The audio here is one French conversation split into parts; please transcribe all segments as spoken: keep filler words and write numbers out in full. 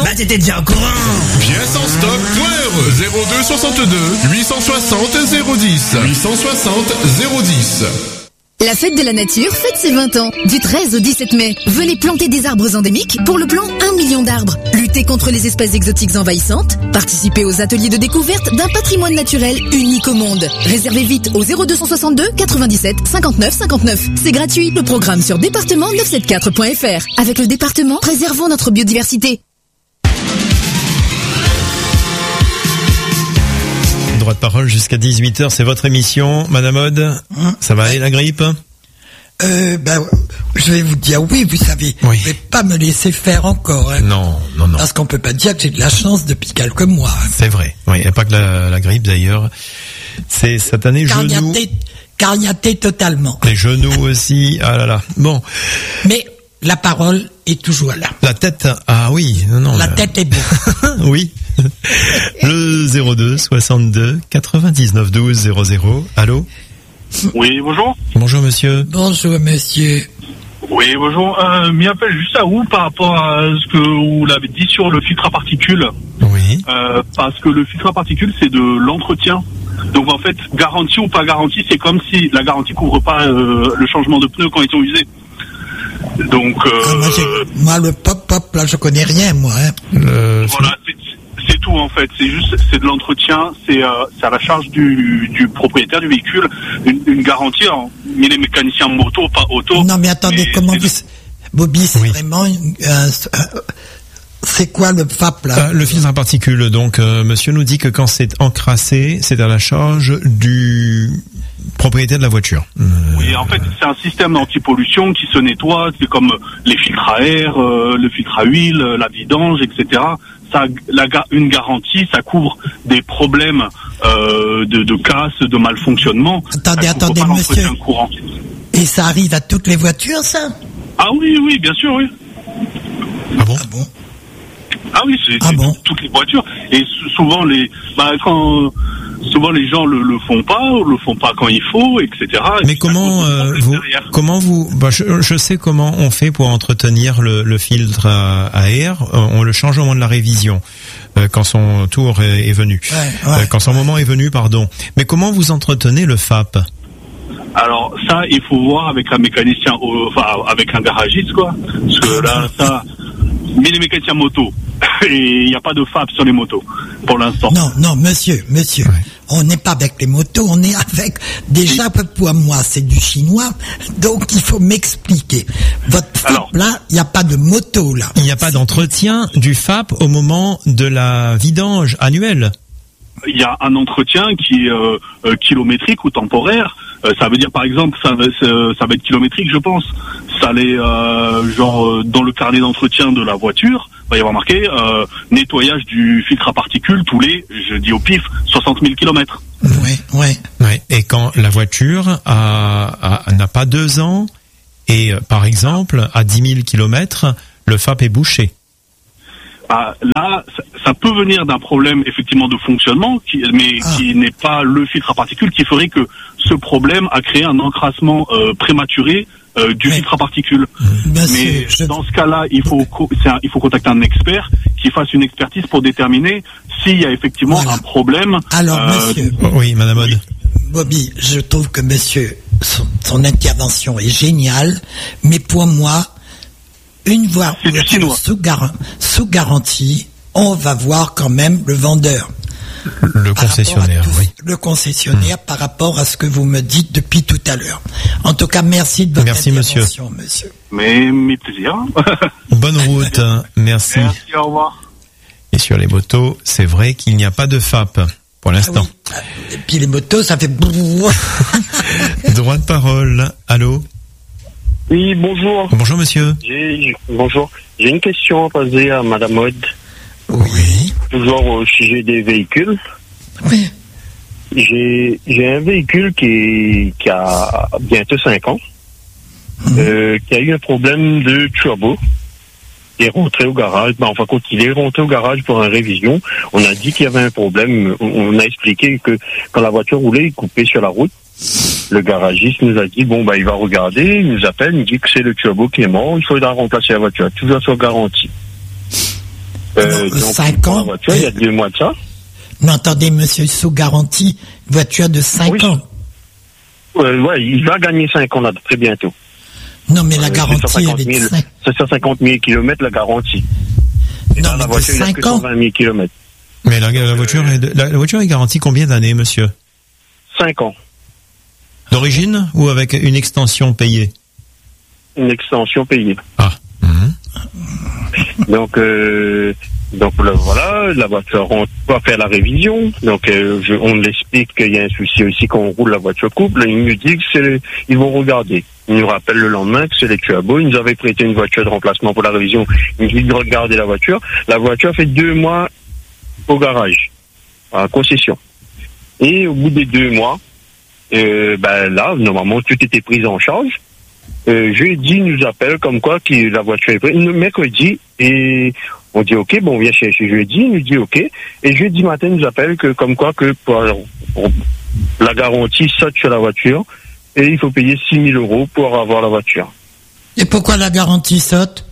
Bah t'étais déjà au courant. Pièces en stock, Claire. zéro deux soixante-deux huit cent soixante zéro dix. huit cent soixante zéro dix. La fête de la nature fête ses vingt ans. Du treize au dix-sept mai, venez planter des arbres endémiques pour le plan un million d'arbres. Lutter contre les espèces exotiques envahissantes. Participez aux ateliers de découverte d'un patrimoine naturel unique au monde. Réservez vite au zéro deux soixante-deux quatre-vingt-dix-sept cinquante-neuf cinquante-neuf. C'est gratuit. Le programme sur département neuf cent soixante-quatre point f r. Avec le département, préservons notre biodiversité. Droit de parole jusqu'à dix-huit heures, c'est votre émission. Madame Aude, hein, ça va aller la grippe? Euh, ben, je vais vous dire oui, vous savez. Oui. Vous ne pouvez pas me laisser faire encore. Hein. Non, non, non. Parce qu'on peut pas dire que j'ai de la chance depuis quelques mois. Hein. C'est vrai. Oui, il n'y a pas que la, la grippe d'ailleurs. C'est cette année genoux. Carniaté totalement. Les genoux aussi. Ah là là. Bon. Mais la parole est toujours là. La tête, ah oui, non, non. La, la... tête est bonne. Oui. Le zéro deux soixante-deux quatre-vingt-dix-neuf douze zéro zéro. Allô? Oui, bonjour. Bonjour monsieur. Bonjour monsieur. Oui, bonjour. Euh, m'y appelle juste à vous par rapport à ce que vous l'avez dit sur le filtre à particules. Oui. Euh, parce que le filtre à particules, c'est de l'entretien. Donc en fait, garantie ou pas garantie, c'est comme si la garantie couvre pas euh, le changement de pneus quand ils sont usés. Donc euh, ah, moi, moi le pop pop là, je connais rien moi. Hein. Euh, voilà. C'est, c'est tout en fait. C'est juste, c'est de l'entretien. C'est, euh, c'est à la charge du, du propriétaire du véhicule. Une, une garantie. Hein. Mais les mécaniciens moto, pas auto. Non mais attendez, mais comment vous, Bobby, c'est oui. vraiment. Euh, c'est quoi le F A P là? euh, Le filtre à particules. Donc, euh, monsieur nous dit que quand c'est encrassé, c'est à la charge du propriétaire de la voiture. Euh... Oui, en fait, c'est un système anti-pollution qui se nettoie. C'est comme les filtres à air, euh, le filtre à huile, la vidange, et cetera. Ça, la, une garantie, ça couvre des problèmes euh, de, de casse, de malfonctionnement. Attendez, attendez, monsieur. Courant. Et ça arrive à toutes les voitures, ça? Ah oui, oui, bien sûr, oui. Ah bon? Ah bon? Ah oui, c'est, ah c'est bon toutes les voitures. Et souvent les, bah, quand, souvent les gens le, le font pas, ou le font pas quand il faut, et cetera. Mais comment euh, vous, comment vous, bah, je, je sais comment on fait pour entretenir le, le filtre à, à air. On le change au moment de la révision, euh, quand son tour est, est venu, ouais, ouais, euh, quand son ouais. moment est venu, pardon. Mais comment vous entretenez le F A P? Alors ça, il faut voir avec un mécanicien, enfin avec un garagiste quoi, parce que là, ça, mais les mécaniciens moto. Et il n'y a pas de F A P sur les motos, pour l'instant. Non, non, monsieur, monsieur, ouais. on n'est pas avec les motos, on est avec... Déjà, pour moi, c'est du chinois, donc il faut m'expliquer. Votre F A P, alors, là, il n'y a pas de moto, là. Il n'y a pas d'entretien du F A P au moment de la vidange annuelle. Il y a un entretien qui est euh, euh, kilométrique ou temporaire. Euh, ça veut dire, par exemple, ça va, ça va être kilométrique, je pense. Ça allait, euh, genre, euh, dans le carnet d'entretien de la voiture, il va y avoir marqué euh, nettoyage du filtre à particules tous les, je dis au pif, soixante mille kilomètres. Oui, oui. Ouais. Et quand la voiture a, a, n'a pas deux ans et, par exemple, à dix mille kilomètres, le F A P est bouché. Ah, là, ça, ça peut venir d'un problème effectivement de fonctionnement, qui, mais ah. qui n'est pas le filtre à particules, qui ferait que ce problème a créé un encrassement euh, prématuré euh, du oui. filtre à particules. Bien mais sûr, dans ce cas-là, il faut c'est un, il faut contacter un expert qui fasse une expertise pour déterminer s'il y a effectivement voilà. un problème. Alors, euh, monsieur, oui, Madame Aude. Bobby, je trouve que monsieur son, son intervention est géniale, mais pour moi. Une voiture sous, gar- sous garantie, on va voir quand même le vendeur. Le concessionnaire, tout, oui. Le concessionnaire mmh. par rapport à ce que vous me dites depuis tout à l'heure. En tout cas, merci de votre merci, intervention, monsieur. monsieur. Mais mes plaisirs. Bonne route, merci. Merci, au revoir. Et sur les motos, c'est vrai qu'il n'y a pas de F A P pour l'instant. Ah oui. Et puis les motos, ça fait... Droit de parole, allô? Oui, bonjour. Bonjour, monsieur. J'ai, bonjour. J'ai une question à poser à Madame Aude. Oui. Toujours au sujet des véhicules. Oui. J'ai, j'ai un véhicule qui, qui a bientôt cinq ans, mmh. euh, qui a eu un problème de turbo. Il est rentré au garage. Ben, enfin, quand il est rentré au garage pour une révision, on a dit qu'il y avait un problème. On a expliqué que quand la voiture roulait, il coupait sur la route. Le garagiste nous a dit, bon, bah, il va regarder, il nous appelle, il nous dit que c'est le turbo qui est mort, il faudra remplacer la voiture, toujours sur garantie. Euh, donc, cinq ans. La voiture, euh, il y a deux mois de ça. Non, attendez, monsieur, sous garantie, voiture de cinq oui. ans. Euh, ouais, il va gagner cinq ans là, très bientôt. Non, mais la euh, garantie, elle est de cinq... sept cent cinquante mille kilomètres la garantie. Et non, là, mais la voiture, de cinq il a que ans. cent vingt mille kilomètres. Mais la, la, voiture est de, la, la voiture est garantie combien d'années, monsieur? cinq ans. D'origine ou avec une extension payée? Une extension payée. Ah. Mmh. Donc, euh, donc là, voilà, la voiture, on va faire la révision. Donc, euh, je, on l'explique qu'il y a un souci aussi quand on roule la voiture couple. Ils nous disent que c'est, ils vont regarder. Ils nous rappellent le lendemain que c'est les tuabos. Ils nous avaient prêté une voiture de remplacement pour la révision. Ils nous disent de regarder la voiture. La voiture fait deux mois au garage, à la concession. Et au bout des deux mois, euh, ben là, normalement, tout était pris en charge. Euh, jeudi, il nous appelle comme quoi que la voiture est prise. Mercredi, et on dit OK, bon, on vient chercher jeudi, il nous dit OK. Et jeudi matin, il nous appelle que comme quoi que pour, pour la garantie saute sur la voiture et il faut payer six mille euros pour avoir la voiture. Et pourquoi la garantie saute?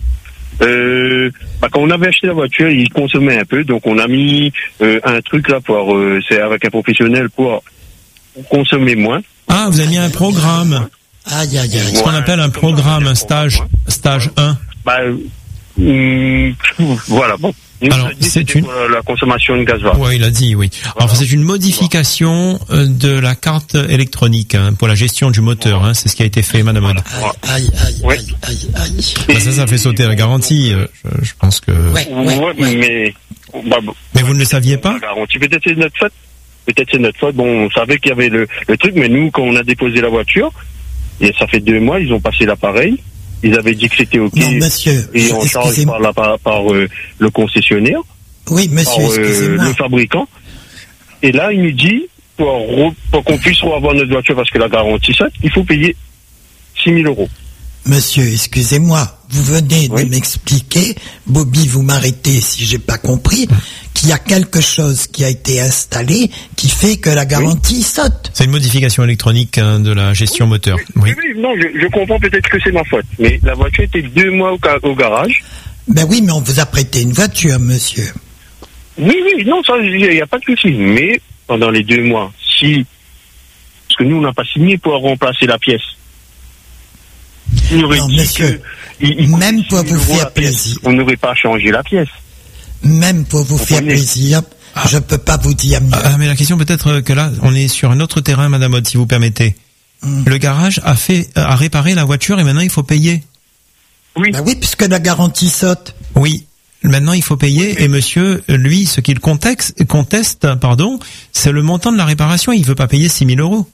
Euh, bah, quand on avait acheté la voiture, il consommait un peu, donc on a mis euh, un truc là pour, euh, c'est avec un professionnel pour consommer moins. Ah, vous avez mis un programme. Aïe, aïe, aïe. Ce qu'on appelle un programme, un stage, stage un. Bah, euh, voilà, bon. Il Alors, c'est une... la consommation de gasoil. Oui, il a dit, oui. Voilà. Alors, c'est une modification de la carte électronique hein, pour la gestion du moteur. Hein, c'est ce qui a été fait, madame. Voilà. Aïe, aïe, ouais. aïe, aïe, aïe. Bah, ça, ça fait sauter la garantie. Je, je pense que... Ouais, ouais, ouais. Mais... Bah, bon. Mais vous ne le saviez pas? La garantie, peut-être c'est notre faute. Peut-être c'est notre faute. Bon, on savait qu'il y avait le, le truc, mais nous, quand on a déposé la voiture, et ça fait deux mois, ils ont passé l'appareil. Ils avaient dit que c'était OK. Non, monsieur, et on charge par, la, par, par euh, le concessionnaire. Oui, monsieur, par, euh, excusez-moi. le fabricant. Et là, il nous dit, pour, pour qu'on puisse avoir notre voiture, parce que la garantie saute, il faut payer six mille euros. Monsieur, excusez-moi, vous venez oui. de m'expliquer, Bobby, vous m'arrêtez si j'ai pas compris, qu'il y a quelque chose qui a été installé qui fait que la garantie oui. saute. C'est une modification électronique hein, de la gestion oui. moteur. Oui, oui, oui non, je, je comprends peut-être que c'est ma faute, mais la voiture était deux mois au, au garage. Ben oui, mais on vous a prêté une voiture, monsieur. Oui, oui, non, ça, il n'y a pas de souci. Mais pendant les deux mois, si, parce que nous, on n'a pas signé pour remplacer la pièce. Non, monsieur, que, il, il même pour vous faire plaisir. On n'aurait pas changé la pièce. Même pour vous faire plaisir, ah. je peux pas vous dire mieux. Ah, mais la question peut-être que là, on est sur un autre terrain, madame Aude, si vous permettez. Hum. Le garage a fait, a réparé la voiture et maintenant il faut payer. Oui. Ben oui, puisque la garantie saute. Oui. Maintenant, il faut payer. Oui, mais... Et monsieur, lui, ce qu'il conteste, conteste, pardon, c'est le montant de la réparation. Il veut pas payer six mille euros.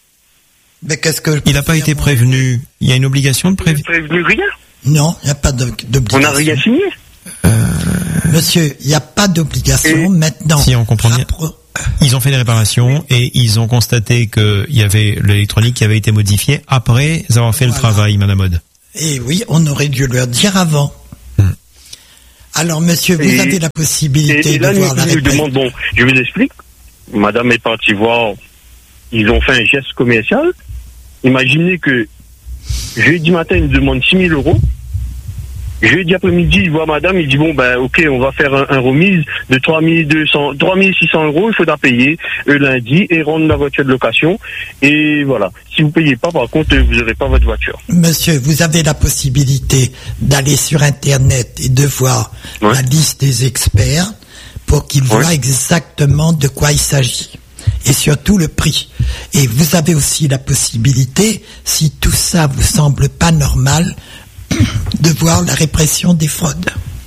Mais qu'est-ce que il n'a pas été prévenu. Il y a une obligation de prévenir. Prévenu rien. Non, il n'y a pas d'obligation. On n'a rien signé. Euh... Monsieur, il n'y a pas d'obligation. Et... Maintenant. Si on comprend bien. Rappro... Ils ont fait des réparations et ils ont constaté qu'il y avait l'électronique qui avait été modifiée après avoir fait voilà. le travail, madame Aude. Et oui, on aurait dû leur dire avant. Hum. Alors, monsieur, vous et... avez la possibilité et, et là, de voir nous, la nous demande, bon, je vous explique. Madame est partie voir. Ils ont fait un geste commercial. Imaginez que jeudi matin, il me demande six mille euros. Jeudi après-midi, il voit madame, il dit bon, ben, ok, on va faire un, un remise de trois mille deux cents, trois mille six cents euros, il faudra payer le lundi et rendre la voiture de location. Et voilà. Si vous payez pas, par contre, vous n'aurez pas votre voiture. Monsieur, vous avez la possibilité d'aller sur Internet et de voir ouais. la liste des experts pour qu'ils ouais. voient exactement de quoi il s'agit. Et surtout le prix. Et vous avez aussi la possibilité, si tout ça vous semble pas normal, de voir la répression des fraudes.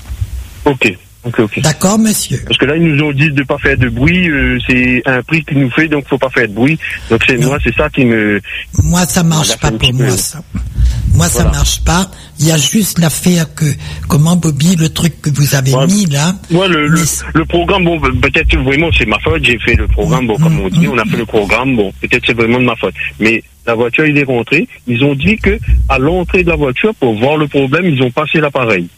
Ok, ok, ok. D'accord, monsieur. Parce que là, ils nous ont dit de pas faire de bruit, euh, c'est un prix qu'ils nous fait, donc faut pas faire de bruit. Donc c'est moi, c'est ça qui me... Moi, ça marche pas pour moi, ça. Moi, voilà. ça marche pas. Il y a juste l'affaire que, comment, Bobby, le truc que vous avez ouais. mis là. Moi, ouais, le, le, le programme, bon, peut-être vraiment c'est ma faute. J'ai fait le programme, bon, comme on dit, on a fait le programme, bon, peut-être c'est vraiment de ma faute. Mais la voiture, il est rentré. Ils ont dit que à l'entrée de la voiture, pour voir le problème, ils ont passé l'appareil.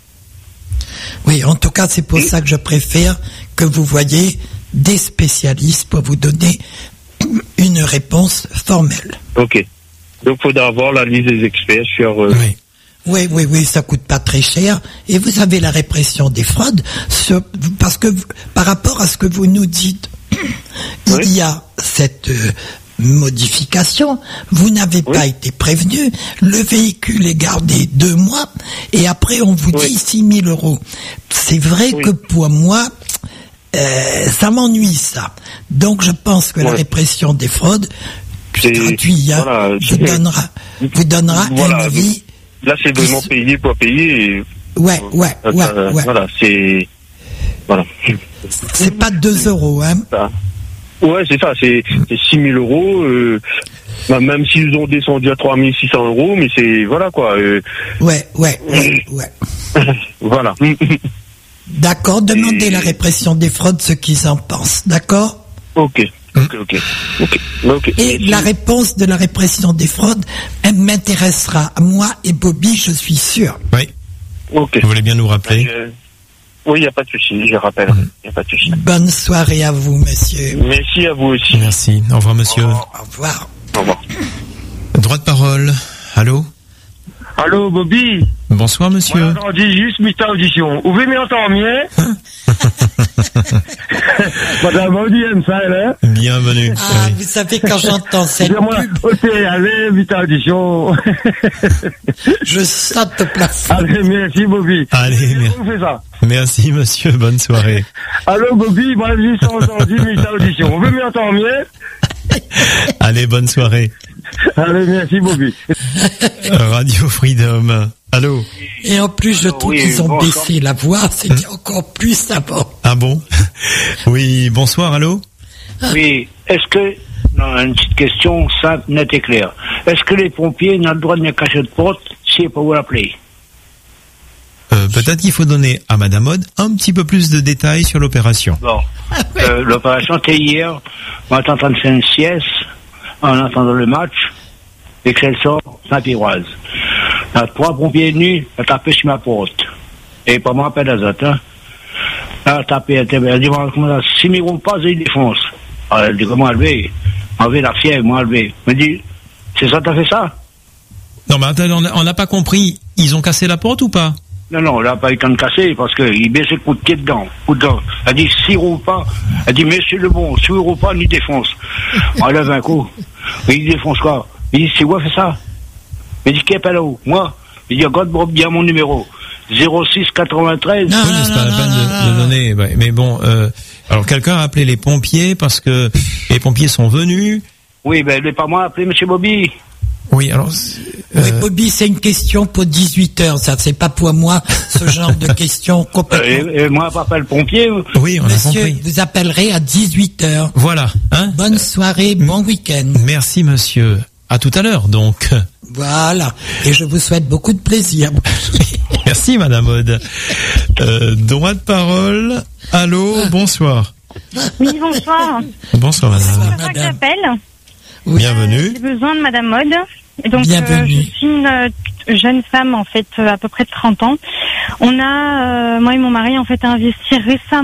Oui, en tout cas, c'est pour Et... ça que je préfère que vous voyez des spécialistes pour vous donner une réponse formelle. Ok. Donc, il faudra avoir la liste des experts sur... Euh, oui. Oui, oui, oui, ça coûte pas très cher. Et vous avez la répression des fraudes, sur, parce que par rapport à ce que vous nous dites, il oui. y a cette euh, modification. Vous n'avez oui. pas été prévenu. Le véhicule est gardé deux mois et après on vous oui. dit six mille euros. C'est vrai oui. que pour moi, euh, ça m'ennuie ça. Donc je pense que oui. la répression des fraudes, c'est gratuit, hein, voilà, vous donnera, vous donnera voilà, un avis. Là, c'est vraiment payé pour payer. Et... Ouais, ouais, euh, ouais, euh, ouais. Voilà, c'est... Voilà. C'est pas deux euros, hein. Ça. Ouais, c'est ça, c'est, c'est six mille euros, euh, bah, même s'ils ont descendu à trois mille six cents euros, mais c'est... Voilà, quoi. Euh... Ouais, ouais, ouais, ouais. Voilà. D'accord, demandez et... la répression des fraudes, ce qu'ils en pensent, d'accord? Ok. Ok, ok, ok. okay. Et la réponse de la répression des fraudes, elle m'intéressera à moi et Bobby, je suis sûr. Oui. Ok. Vous voulez bien nous rappeler? je... Oui, il n'y a pas de souci, je rappelle. Il mmh. n'y a pas de souci. Bonne soirée à vous, monsieur. Merci à vous aussi. Merci. Au revoir, monsieur. Au revoir. Au revoir. Au revoir. Droit de parole. Allô? Allô, Bobby? Bonsoir, monsieur. Moi, j'en dis juste Mister Audition. Vous pouvez m'entendre mieux? Madame Audi aime ça, elle, hein? Bienvenue. Ah, oui. Vous savez, quand j'entends cette pub... Ok, allez, Mister Audition. Je saute au plafond. Allez, merci, Bobby. Allez, merci. On fait ça. Merci, monsieur. Bonne soirée. Allô, Bobby, moi, j'ai juste entendu Mister Audition. Vous pouvez m'entendre mieux? Allez, bonne soirée. Allez, merci, Bobby. Radio Freedom. Allô? Et en plus, je trouve oui, qu'ils ont bonsoir. baissé la voix, c'était mmh. encore plus avant. Ah bon? Oui, bonsoir, allô? Oui, est-ce que, non, une petite question simple, nette et claire. Est-ce que les pompiers n'ont le droit de me cacher de porte si c'est pas vous l'appeler? Euh, peut-être qu'il faut donner à Madame Aude un petit peu plus de détails sur l'opération. Bon, euh, l'opération était hier, on est en train de faire une sieste, en attendant le match, Excelsior, Saint-Piroise. Il y a trois pompiers venus, ils ont tapé sur ma porte. Et pas moi, pas d'azot, hein. Elle a tapé, elle a dit, si mes roues passent, ils défoncent. Alors, elle dit, comment enlever? Enlever la fièvre, moi enlever. Elle me dit, c'est ça, t'as fait ça? Non, mais attends, on n'a pas compris. Ils ont cassé la porte ou pas? Non, non, là, pas eu le temps de casser, parce qu'il baissait le coup de pied dedans. Coup de dent. Elle dit, si roule pas, elle dit, mais c'est le bon, si il roule pas, il défonce. On lève un coup. Mais il défonce quoi? Il dit, c'est quoi fait ça? Il dit, qui est pas là-haut? Moi? Il dit, regarde bien mon numéro. zéro six quatre-vingt-treize. Non, oui, c'est pas la peine de, de donner. Ouais, mais bon, euh, alors quelqu'un a appelé les pompiers parce que les pompiers sont venus. Oui, ben, n'est pas moi, appelé monsieur Bobby. Oui, alors. Euh... Oui, Bobby, c'est une question pour dix-huit heures, ça, c'est pas pour moi, ce genre de question complètement. Et, et moi, papa le pompier. Oui, on Monsieur, a compris. vous appellerez à dix-huit heures. Voilà, hein. Bonne soirée, bon week-end. Merci, monsieur. À tout à l'heure, donc. Voilà. Et je vous souhaite beaucoup de plaisir. Merci, Madame Aude. Euh, droit de parole. Allô, bonsoir. Oui, bonsoir. Bonsoir, madame. C'est pour ça que j'appelle. Oui. Bienvenue. Euh, j'ai besoin de Madame Aude. Et donc, euh, je suis une euh, jeune femme, en fait, euh, à peu près de trente ans. On a, euh, moi et mon mari, en fait, investi récemment